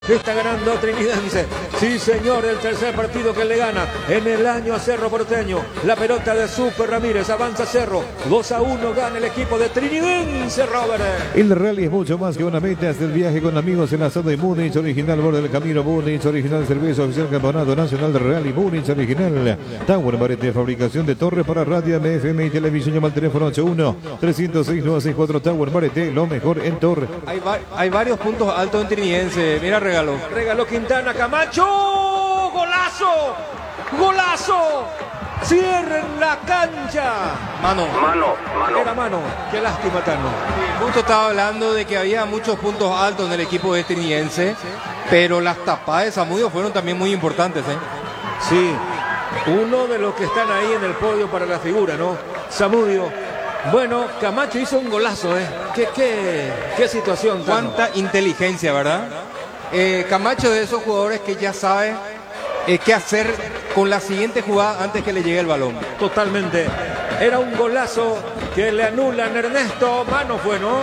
Está ganando Trinidense. Sí, señor, el tercer partido que le gana en el año a Cerro Porteño. La pelota de Super Ramírez. Avanza Cerro. 2-1 gana el equipo de Trinidense, Robert. El rally es mucho más que una meta. Es el viaje con amigos en la zona de Múnich. Original borde del camino Múnich. Original cerveza oficial Campeonato Nacional de Rally Múnich. Original Tower Barete. Fabricación de torres para radio, FM y televisión. Llama al teléfono 81-306-964. Tower Barete. Lo mejor en torre. Hay varios puntos altos en Trinidense. Mira, Regaló Quintana, Camacho, golazo, golazo, cierren la cancha. Mano. Era mano, qué lástima, Tano. Justo estaba hablando de que había muchos puntos altos en el equipo de Trinidense, pero las tapadas de Zamudio fueron también muy importantes, ¿eh? Sí, uno de los que están ahí en el podio para la figura, ¿no? Zamudio. Bueno, Camacho hizo un golazo, ¿eh? Qué situación, Tano. Cuánta inteligencia, ¿verdad? Camacho de esos jugadores que ya sabe qué hacer con la siguiente jugada antes que le llegue el balón. Totalmente. Era un golazo que le anulan, Ernesto. Mano fue, ¿no?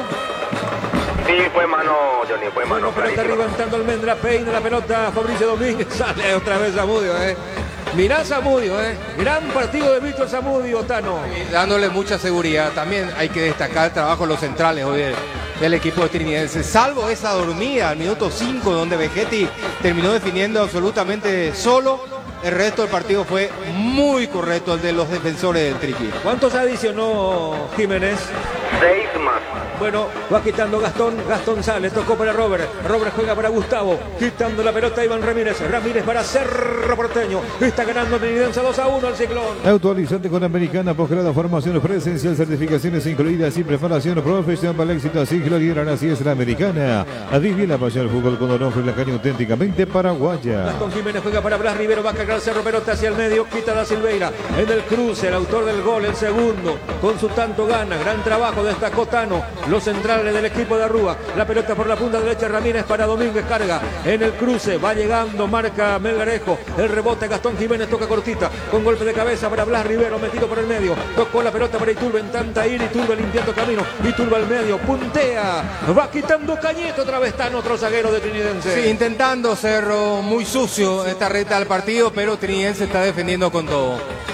Sí, fue mano, Johnny, fue mano. Bueno, pelota arriba entrando Almendra, peina la pelota Fabricio Domínguez, sale otra vez Zamudio, Mirá Zamudio, gran partido de Víctor Zamudio, Tano. Dándole mucha seguridad. También hay que destacar el trabajo de los centrales hoy del equipo de Trinidense. Salvo esa dormida al minuto 5 donde Vegetti terminó definiendo absolutamente solo. El resto del partido fue muy correcto, el de los defensores del Triqui. ¿Cuántos adicionó Jiménez? 6 más. Bueno, va quitando Gastón sale, tocó para Robert juega para Gustavo, quitando la pelota Iván Ramírez para Cerro Porteño, está ganando Trinidense 2-1 al Ciclón. Actualizante con Americana, posgrado, formación presencial, certificaciones incluidas y preparación profesional para el éxito, así que lo dieron, así es la Americana. Vive la pasión del fútbol con Onofre, la caña auténticamente paraguaya. Gastón Jiménez juega para Blas Rivero, va a cargar Cerro, pelota hacia el medio, quita da Silveira, en el cruce, el autor del gol, el segundo, con su tanto gana, gran trabajo, destacó Tano, los centrales del equipo de Arrúa, la pelota por la punta derecha, Ramírez para Domínguez, carga en el cruce, va llegando, marca Melgarejo, el rebote Gastón Jiménez, toca cortita, con golpe de cabeza para Blas Rivero, metido por el medio, tocó la pelota para Iturbe, en tanta ir, Iturbe limpiando camino, Iturbe al medio, puntea, va quitando Cañete, otra vez Tano, otro zaguero de Trinidense. Sí, intentando Cerro muy sucio esta recta del partido, pero Trinidense está defendiendo con todo.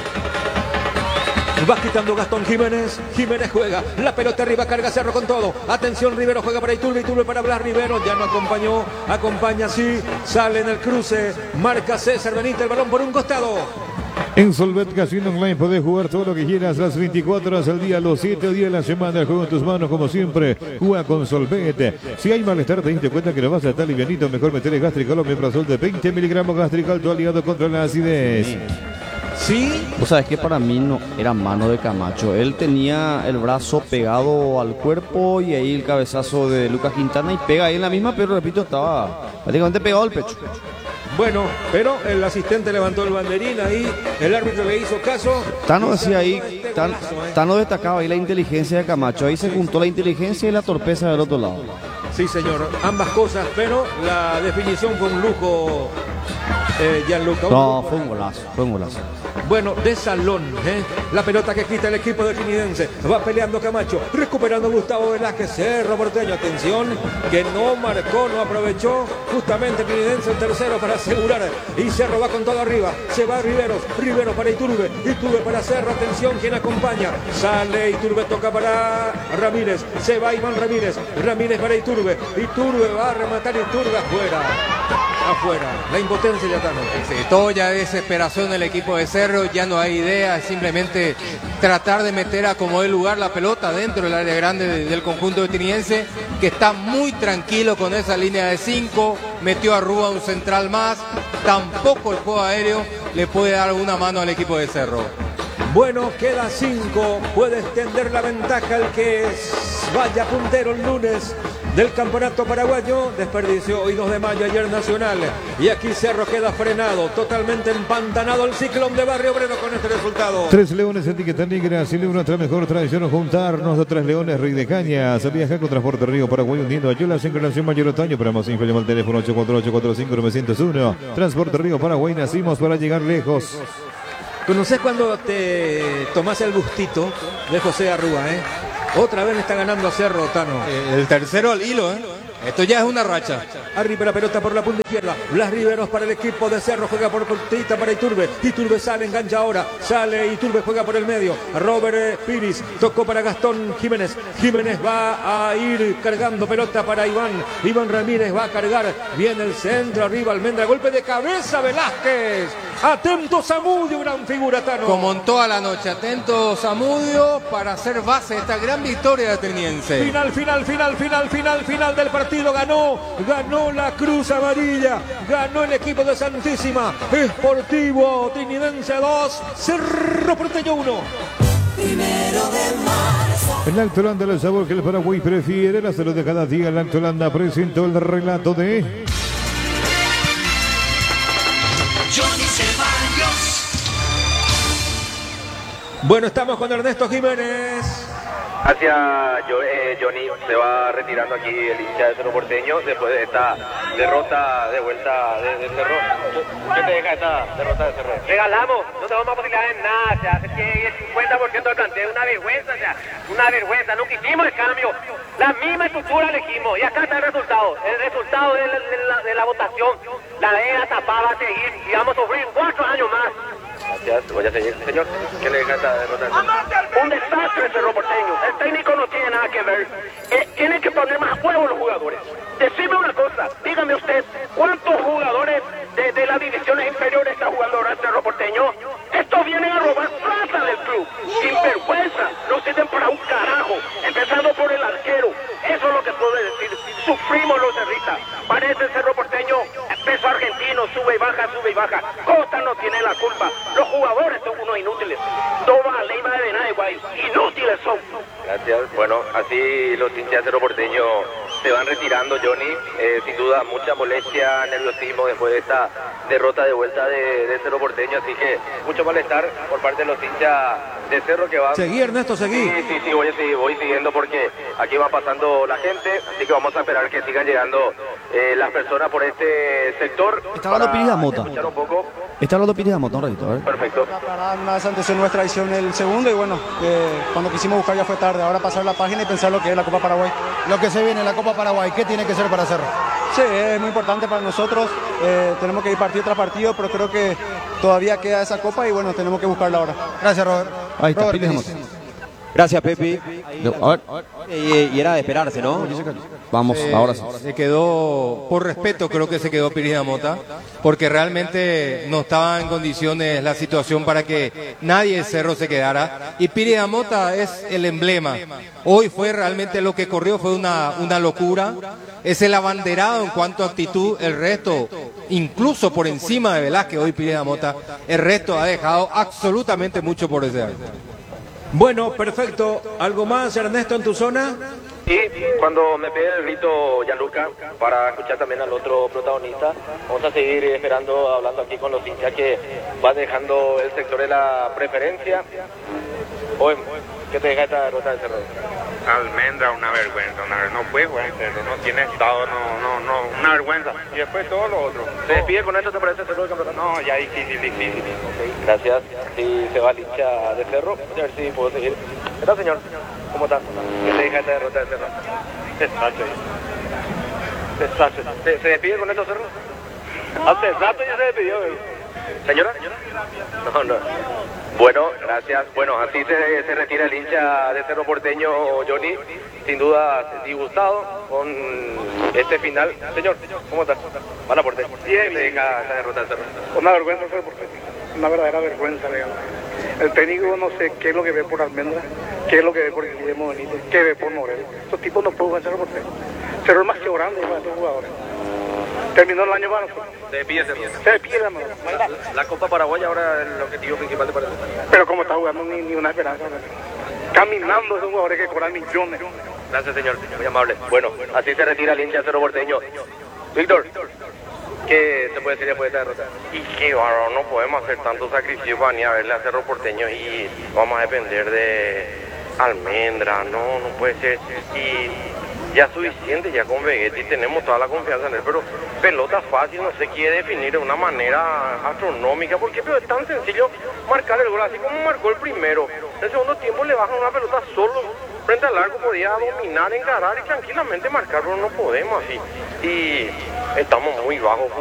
Va quitando Gastón Jiménez juega, la pelota arriba, carga Cerro con todo, atención Rivero, juega para Iturbe para Blas Rivero, ya no acompaña sí, sale en el cruce, marca César Benítez, el balón por un costado. En Solvet Casino Online podés jugar todo lo que quieras las 24 horas al día, los 7 días de la semana. El juego en tus manos como siempre. Juega con Solvet. Si hay malestar, te diste cuenta que lo vas a estar livianito, mejor meterle Gastricol o Meprazol de 20 miligramos. Gastricol, tu aliado contra la acidez. Sí. O sea, es que para mí no era mano de Camacho. Él tenía el brazo pegado al cuerpo y ahí el cabezazo de Lucas Quintana y pega ahí en la misma, pero repito, estaba prácticamente pegado al pecho. Bueno, pero el asistente levantó el banderín ahí, el árbitro le hizo caso. Tano decía ahí, Tano destacaba ahí la inteligencia de Camacho. Ahí se juntó la inteligencia y la torpeza del otro lado. Sí, señor, ambas cosas, pero la definición fue un lujo, Gianluca. No, fue un golazo. Bueno, de salón, la pelota que quita el equipo de Trinidense, va peleando Camacho, recuperando Gustavo Velázquez, Cerro Porteño, atención, que no marcó, no aprovechó, justamente Trinidense el tercero para asegurar, y Cerro va con todo arriba, se va Rivero para Iturbe para Cerro, atención, quien acompaña, sale Iturbe, toca para Ramírez, se va Iván Ramírez para Iturbe va a rematar Iturbe afuera, la impotencia de Tano. Sí, todo ya desesperación del equipo de Cerro, ya no hay idea, es simplemente tratar de meter a como el lugar la pelota dentro del área grande del conjunto de Trinidense, que está muy tranquilo con esa línea de 5, metió a Rúa un central más, tampoco el juego aéreo le puede dar una mano al equipo de Cerro. Bueno, queda 5, puede extender la ventaja el que vaya puntero el lunes del campeonato paraguayo. Desperdició hoy 2 de mayo, ayer Nacional, y aquí Cerro queda frenado, totalmente empantanado el Ciclón de Barrio Obrero con este resultado. 3 Leones, etiqueta negra, celebra nuestra mejor tradición, juntarnos de 3 Leones, Rey de Cañas, viaja con Transporte Río Paraguay, hundiendo ayudas en relación mayor otoño, para más info llama al teléfono 848-45-901, Transporte Río Paraguay, nacimos para llegar lejos. ¿Conocés cuando te tomás el gustito de José Arrúa, Otra vez le está ganando a Cerro, Tano. El tercero al hilo, Esto ya es una racha. Arriba la pelota por la punta izquierda. Blas Riveros para el equipo de Cerro. Juega por puntita para Iturbe. Iturbe sale, engancha ahora. Sale Iturbe, juega por el medio. Robert Piris tocó para Gastón Jiménez. Jiménez va a ir cargando pelota para Iván. Iván Ramírez va a cargar. Viene el centro, arriba Almendra. Golpe de cabeza Velázquez. Atento Zamudio, gran figura, Tano. Como en toda la noche. Atento Zamudio para hacer base de esta gran victoria de Ateniense. Final del partido. Ganó la Cruz Amarilla. Ganó el equipo de Santísima. Sportivo Trinitense 2, Cerro Porteño 1. El Lactolanda, el sabor que el Paraguay prefiere, la salud de cada día. El Lactolanda presentó el relato de Johnny Ceballos. Bueno, estamos con Ernesto Jiménez. Hacia Johnny se va retirando aquí el hincha de Cerro Porteño después de esta derrota de vuelta de Cerro. ¿Qué te deja esta derrota de Cerro? Regalamos, no tenemos más posibilidades en nada, o sea, el 50% del plantel, una vergüenza, o sea, una vergüenza, no quisimos el cambio, la misma estructura elegimos y acá está el resultado de la votación, la era tapada a seguir y vamos a sufrir 4 años más. Gracias, voy a seguir, señor. ¿Qué le deja esta derrota? Un desastre Cerro Porteño. El técnico no tiene nada que ver. Tienen que poner más huevos los jugadores. Decime una cosa, dígame usted, ¿cuántos jugadores de las divisiones inferiores está jugando ahora Cerro Porteño? Estos vienen a robar plata del club. Sin vergüenza, no sirven para un carajo. Empezando por el arquero. Eso es lo que puedo decir. Sufrimos los cerristas. Parece Cerro Porteño, peso argentino, sube y baja, sube y baja. Costa no tiene la culpa. Los jugadores son unos inútiles. Toma, Leima de nada igual. Inútiles son. Gracias. Bueno, así los hinchas de Cerro Porteño se van retirando, Johnny. Sin duda, mucha molestia, nerviosismo después de esta derrota de vuelta de Cerro Porteño. Así que mucho malestar por parte de los hinchas de Cerro que van. Seguí, Ernesto, seguí. Sí, voy siguiendo porque aquí va pasando la gente. Así que vamos a esperar que sigan llegando las personas por este sector. Está hablando Piris de Mota. Escuchar un poco. Está hablando Piris de Mota, un ratito, a ver. Perfecto. Una vez antes de nuestra edición el segundo y bueno, cuando quisimos buscar ya fue tarde. Ahora pasar la página y pensar lo que es la Copa Paraguay. Lo que se viene en la Copa Paraguay, ¿qué tiene que ser para Cerro? Sí, es muy importante para nosotros. Tenemos que ir partido tras partido, pero creo que todavía queda esa Copa y bueno, tenemos que buscarla ahora. Gracias, Robert. Ahí está, Robert, Piris de Mota. Gracias, Pepi. A ver. Y era de esperarse, ¿no? Vamos, ahora sí. Se quedó, por respeto creo que se quedó Piris de Mota, porque realmente no estaba en condiciones la situación para que nadie de Cerro se quedara. Y Piris de Mota es el emblema. Hoy fue realmente lo que corrió, fue una locura. Es el abanderado en cuanto a actitud. El resto, incluso por encima de Velázquez, hoy Piris de Mota, el resto ha dejado absolutamente mucho por desear. Bueno, perfecto. ¿Algo más, Ernesto, en tu zona? Y cuando me pegue el grito Gianluca, para escuchar también al otro protagonista, vamos a seguir esperando, hablando aquí con los hinchas que van dejando el sector de la preferencia. Hoy, ¿qué te deja esta derrota del Cerro? Almendra, una vergüenza, no puede jugar en Cerro, no tiene estado, una vergüenza. Y después todo lo otro. ¿Se despide con esto, te parece Cerro del campeonato? No, ya difícil. Okay, gracias. Si se va el hincha de Cerro, a ver si puedo seguir. ¿Qué tal, señor? ¿Cómo está? ¿Qué te deja esta derrota del Cerro? Desastre. ¿Se despide con esto, Cerro? Hace rato ya se despidió, ¿Señora? No. Bueno, gracias. Bueno, así se retira el hincha de Cerro Porteño, Johnny. Sin duda disgustado con este final. Señor, ¿cómo estás? Van a Porteño. Bien, deja esa derrota del Cerro. Una vergüenza Cerro Porteño, una verdadera vergüenza, legal. El técnico no sé qué es lo que ve por Almendra, qué es lo que ve por Guillermo Benítez, qué ve por Morel. Estos tipos no pueden jugar Cerro Porteño. Cerro es más que grande para estos jugadores. Terminó el año para nosotros. Se despide Cerro. Se despide la Copa Paraguay ahora es el objetivo principal de parece. Pero como está jugando ni una esperanza. Caminando son jugadores que cobran millones. Gracias, señor. Muy amable. Bueno, así se retira el hincha de Cerro Porteño. Víctor, ¿qué se puede decir después de esta derrota? Y que no podemos hacer tanto sacrificio para ni a verle a Cerro Porteño y vamos a depender de Almendra. No puede ser. Y ya suficiente, ya con Vegetti tenemos toda la confianza en él, pero pelota fácil no se quiere definir de una manera astronómica, porque pero es tan sencillo marcar el gol, así como marcó el primero. En el segundo tiempo le bajan una pelota solo frente al arco podía dominar, encarar y tranquilamente marcar, pero no podemos así. Y estamos muy bajos